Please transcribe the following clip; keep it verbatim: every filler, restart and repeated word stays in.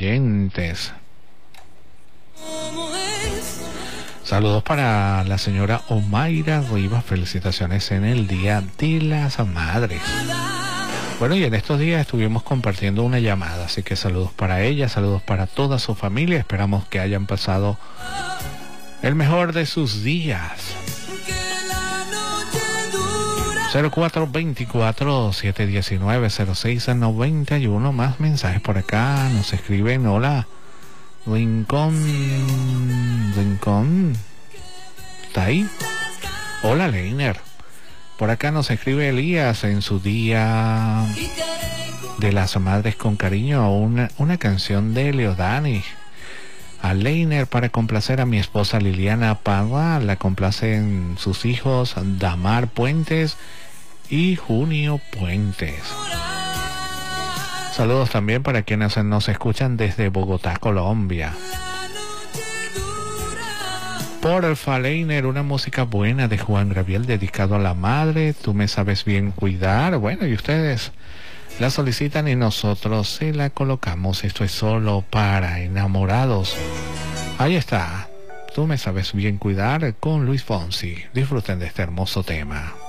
oyentes. Saludos para la señora Omaira Rivas, felicitaciones en el Día de las Madres. Bueno, y en estos días estuvimos compartiendo una llamada, así que saludos para ella, saludos para toda su familia, esperamos que hayan pasado el mejor de sus días. cero cuatro veinticuatro, setecientos diecinueve, cero seis noventa y uno, más mensajes por acá, nos escriben, hola, Rincón, Rincón, ¿está ahí? Hola, Leiner. Por acá nos escribe Elías, en su Día de las Madres con cariño, una, una canción de Leodani. A Leiner para complacer a mi esposa Liliana Parra, la complacen sus hijos Damar Puentes y Junio Puentes. Saludos también para quienes nos escuchan desde Bogotá, Colombia. Porfa, Leiner, una música buena de Juan Gabriel dedicado a la madre. Tú me sabes bien cuidar. Bueno, y ustedes la solicitan y nosotros se la colocamos. Esto es solo para enamorados. Ahí está. Tú me sabes bien cuidar con Luis Fonsi. Disfruten de este hermoso tema.